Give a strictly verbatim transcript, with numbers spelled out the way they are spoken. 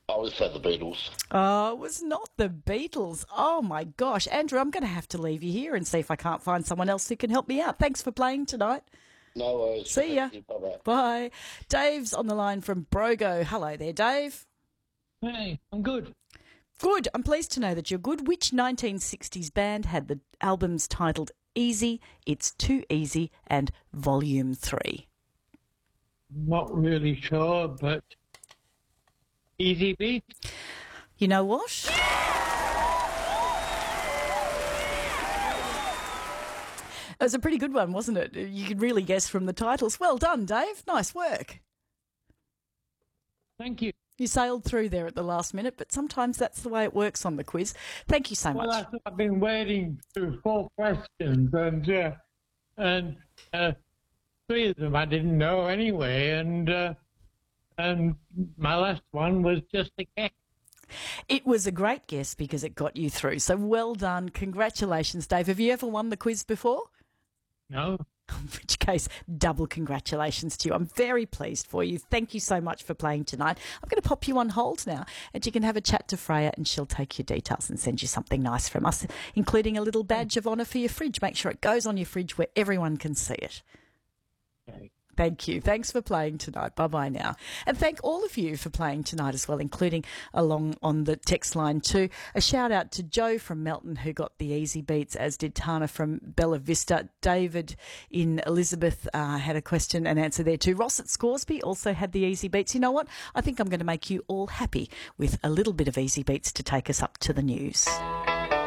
I would say the Beatles. Oh, it was not the Beatles. Oh, my gosh. Andrew, I'm going to have to leave you here and see if I can't find someone else who can help me out. Thanks for playing tonight. No worries. See ya. Bye-bye. Bye. Dave's on the line from Brogo. Hello there, Dave. Hey, I'm good. Good. I'm pleased to know that you're good. Which nineteen sixties band had the albums titled Easy, It's Too Easy, and Volume three? Not really sure, but Easy Beat. You know what? It was a pretty good one, wasn't it? You could really guess from the titles. Well done, Dave. Nice work. Thank you. You sailed through there at the last minute, but sometimes that's the way it works on the quiz. Thank you so Well, much. I've been waiting through four questions, and uh, and uh, three of them I didn't know anyway, and uh, and my last one was just a guess. It was a great guess because it got you through. So well done. Congratulations, Dave. Have you ever won the quiz before? No. In which case, double congratulations to you. I'm very pleased for you. Thank you so much for playing tonight. I'm going to pop you on hold now and you can have a chat to Freya and she'll take your details and send you something nice from us, including a little badge of honour for your fridge. Make sure it goes on your fridge where everyone can see it. Okay. Thank you. Thanks for playing tonight. Bye-bye now. And thank all of you for playing tonight as well, including along on the text line too. A shout out to Joe from Melton who got the easy beats, as did Tana from Bella Vista. David in Elizabeth uh, had a question and answer there too. Ross at Scoresby also had the easy beats. You know what? I think I'm going to make you all happy with a little bit of easy beats to take us up to the news.